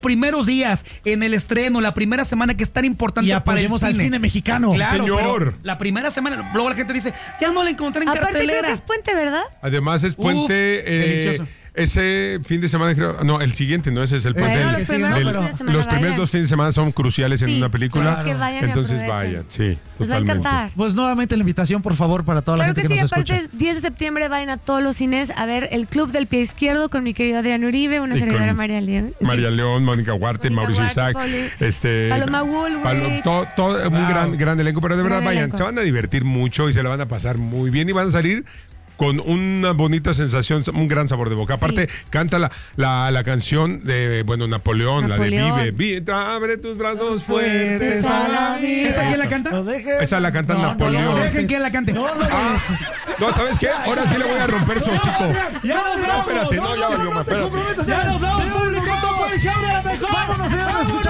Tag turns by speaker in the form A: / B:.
A: primeros días en el estreno, la primera semana que es tan importante para el cine.
B: Al cine mexicano.
A: Claro,
C: señor.
A: La primera semana, luego la gente dice, ya no la encontré en
D: Aparte,
A: cartelera.
D: creo que es puente, ¿verdad?
C: Además es puente.
A: Delicioso.
C: Ese fin de semana, creo. No, el siguiente, no, ese es el puente.
D: Bueno,
C: del-
D: los primeros
C: del-
D: dos fines de semana
C: los primeros
D: vayan.
C: 2 fines de semana son cruciales en
D: Sí,
C: una película.
D: pues es que vayan y
C: Entonces
D: aprovechen.
C: vayan, sí.
D: Les va a
C: totalmente.
D: encantar.
B: Pues nuevamente la invitación, por favor, para toda la
D: Claro
B: gente
D: que
B: que
D: sí,
B: nos
D: aparte
B: escucha.
D: 10 de septiembre vayan a todos los cines a ver El Club del Pie Izquierdo con mi querido Adrián Uribe, una
C: Y
D: servidora
C: con
D: María León.
C: María León, Mónica Huarte,
D: Mónica
C: Mauricio
D: Huarte,
C: Isaac,
D: Paloma Woolwich.
C: todo un gran elenco, pero de verdad
D: Gran
C: vayan,
D: elenco.
C: se van a divertir mucho y se la van a pasar muy bien y van a salir con una bonita sensación, un gran sabor de boca. Aparte, canta la canción de, Napoleón, la de
D: Napoleón.
C: Vive, abre tus brazos fuertes a la vida.
A: ¿Esa quién la canta?
B: No dejes.
C: Esa la canta Napoleón.
A: Dejen que la cante.
C: No, ¿sabes qué? Ahora sí le voy a romper su hocico.
A: ¡Ya nos
C: No,
A: vamos!
C: espérate, no, ya valió más, espérate.
A: ¡Ya nos vamos, público! ¡Esto fue el show de la mejor!
B: Vámonos, señores.